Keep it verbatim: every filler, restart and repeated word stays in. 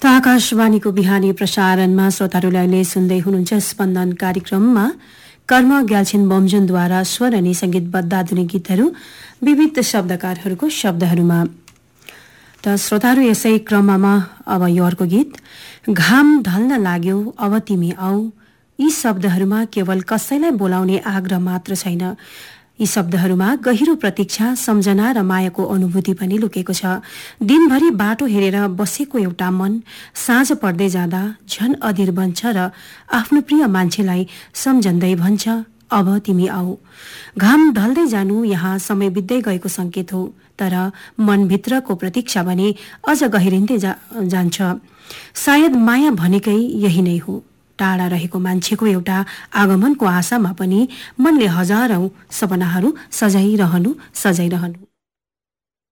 त आकाशवाणीको बिहानी प्रसारणमा श्रोताहरूले सुन्दै हुनुहुन्छ स्पन्दन कार्यक्रममा कर्म ग्याल्छिन बमजुनद्वारा स्वर अनि संगीतबद्ध आधुनिक गीतहरू विविध शब्दकारहरूको शब्दहरूमा। त श्रोताहरू यसै क्रममा अब यो अर्को गीत घाम ढल्न लाग्यो अब तिमी आऊ। यी शब्दहरूमा केवल कसैलाई बोलाउने आग्रह मात्र छैन, यी शब्दहरूमा गहिरो प्रतीक्षा, सम्झना र मायाको अनुभूति पनि लुकेको छ। दिनभरि बाटो हेरेर बसेको एउटा मन साँझ पर्दै जाँदा झन अधीर बन्छ र आफ्नो प्रिय मान्छेलाई सम्झँदै भन्छ अब तिमी आऊ। घाम ढल्दै जानु यहाँ समय बित्दै गएको संकेत हो, तर मनभित्रको प्रतीक्षा भने अझ गहिरिँदै जा, जान्छ। सायद माया भनेकै यही नै हो, टाढा रहेको मान्छेको एउटा आगमनको आशामा पनि मनले हजारौं सपनाहरू सजाइरहनु सजाइरहनु